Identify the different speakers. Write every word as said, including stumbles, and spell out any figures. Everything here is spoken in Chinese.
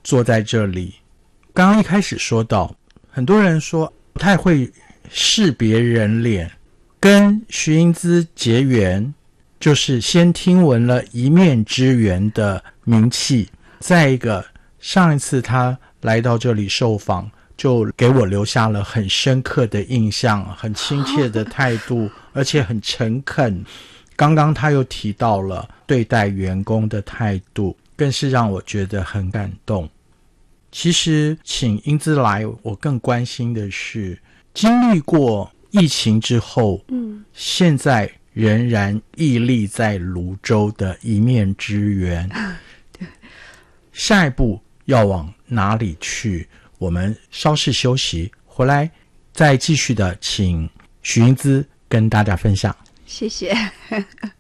Speaker 1: 坐在这里。刚刚一开始说到，很多人说不太会识别人脸，跟徐英姿结缘就是先听闻了一面之缘的名气，再一个上一次他来到这里受访就给我留下了很深刻的印象，很亲切的态度而且很诚恳。刚刚他又提到了对待员工的态度，更是让我觉得很感动。其实请英姿来，我更关心的是经历过疫情之后，嗯，现在仍然屹立在泸州的一面之缘，对，下一步要往哪里去？我们稍事休息，回来再继续的请徐英姿跟大家分享。
Speaker 2: 谢谢。